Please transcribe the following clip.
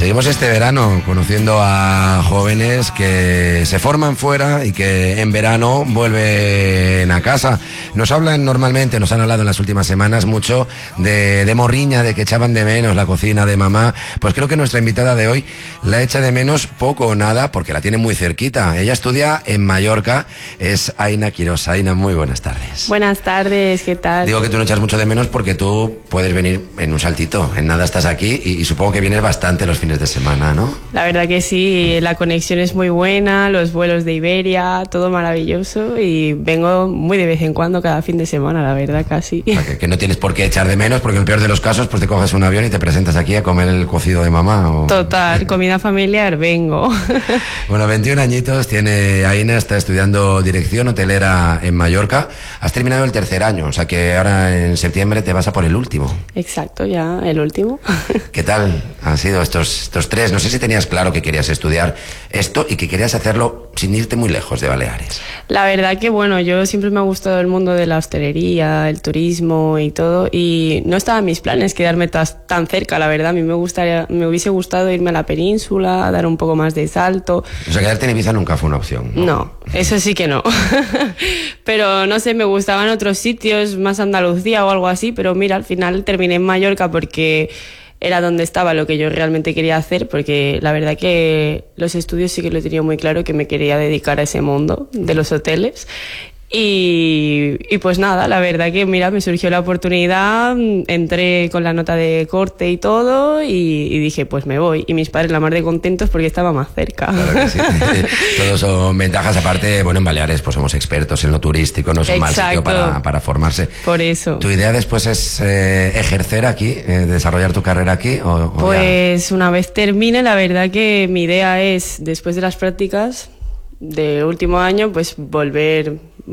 Seguimos este verano conociendo a jóvenes que se forman fuera y que en verano vuelven a casa. Nos hablan normalmente, nos han hablado en las últimas semanas mucho de morriña, de que echaban de menos la cocina de mamá. Pues creo que nuestra invitada de hoy la echa de menos poco o nada porque la tiene muy cerquita. Ella estudia en Mallorca, es Aina Quirós. Aina, muy buenas tardes. Buenas tardes, ¿qué tal? Digo que tú no echas mucho de menos porque tú puedes venir en un saltito, en nada estás aquí y supongo que vienes bastante los fines de semana, ¿no? La verdad que sí, la conexión es muy buena, los vuelos de Iberia, todo maravilloso y vengo muy de vez en cuando cada fin de semana, la verdad, casi. Que no tienes por qué echar de menos porque en el peor de los casos pues te coges un avión y te presentas aquí a comer el cocido de mamá. O... Total, comida familiar, vengo. Bueno, 21 añitos tiene Aina, está estudiando dirección hotelera en Mallorca. Has terminado el tercer año, o sea que ahora en septiembre te vas a por el último. Exacto, ya el último. ¿Qué tal han sido estos tres? No sé si tenías claro que querías estudiar esto y que querías hacerlo sin irte muy lejos de Baleares. La verdad que bueno, yo siempre me ha gustado el mundo de la hostelería, el turismo y todo, y no estaba en mis planes quedarme tan cerca, la verdad. A mí me hubiese gustado irme a la península, dar un poco más de salto. O sea, quedarte en Ibiza nunca fue una opción, ¿no? No, eso sí que no. Pero no sé, me gustaban otros sitios, más Andalucía o algo así, pero mira, al final terminé en Mallorca porque era donde estaba lo que yo realmente quería hacer, porque la verdad que los estudios sí que lo tenía muy claro, que me quería dedicar a ese mundo de los hoteles. Y pues nada, la verdad que mira, me surgió la oportunidad, entré con la nota de corte y todo y dije pues me voy, y mis padres la mar de contentos porque estaba más cerca. Claro que sí. Todos son ventajas, aparte, bueno, en Baleares pues somos expertos en lo turístico, no es un mal sitio para formarse. Por eso. ¿Tu idea después es ejercer aquí, desarrollar tu carrera aquí? Pues una vez termine, la verdad que mi idea es, después de las prácticas de último año, pues volver